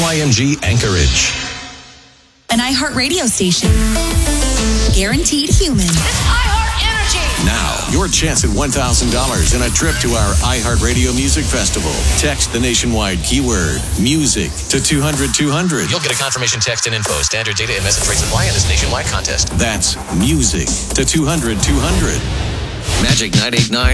KYMG Anchorage. An iHeartRadio station. Guaranteed human. It's iHeart Energy. Now, your chance at $1,000 and a trip to our iHeartRadio Music Festival. Text the nationwide keyword music to 200-200. You'll get a confirmation text and info. Standard data and message rates apply in this nationwide contest. That's music to 200-200. Magic 98.9